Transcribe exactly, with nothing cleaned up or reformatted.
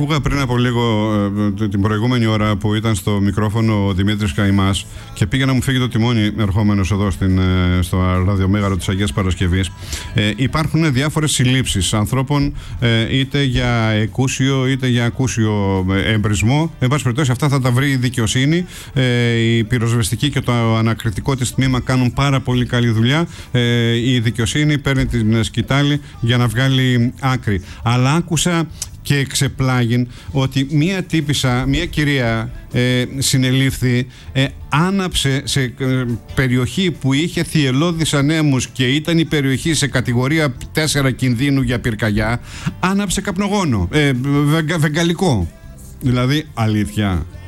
άκουγα πριν από λίγο ε, την προηγούμενη ώρα που ήταν στο μικρόφωνο ο Δημήτρης Καημάς και πήγε να μου φύγει το τιμόνι ερχόμενος εδώ στην, ε, στο ραδιομέγαρο της Αγίας Παρασκευής. Ε, υπάρχουν διάφορες συλλήψεις ανθρώπων, ε, είτε για εκούσιο είτε για ακούσιο εμπρισμό. Εν πάση περιπτώσει, αυτά θα τα βρει η δικαιοσύνη. Ε, η πυροσβεστική και το ανακριτικό της τμήμα κάνουν πάρα πολύ καλή δουλειά. Ε, η δικαιοσύνη παίρνει την σκητάλη για να βγάλει άκρη. Αλλά άκουσα και ξεπλάγιν ότι μία τύπισσα, μία κυρία ε, συνελήφθη, ε, άναψε σε ε, περιοχή που είχε θυελλώδεις ανέμους και ήταν η περιοχή σε κατηγορία τέσσερα κινδύνου για πυρκαγιά, άναψε καπνογόνο, ε, βεγγα, βεγγαλικό. Δηλαδή, αλήθεια.